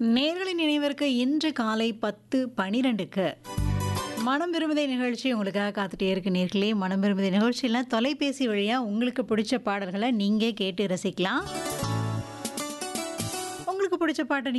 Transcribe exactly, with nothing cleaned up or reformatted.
நேர்களின் நினைவிற்கு இன்று காலை பத்து பனிரெண்டுக்கு மனம் விரும்புதை நிகழ்ச்சி உங்களுக்காக காத்துட்டே இருக்கு. நேர்களே, மனம் விரும்புதை நிகழ்ச்சியில் தொலைபேசி வழியாக உங்களுக்கு பிடிச்ச பாடல்களை நீங்கள் கேட்டு ரசிக்கலாம். உங்களுக்கு பிடிச்ச பாட்டை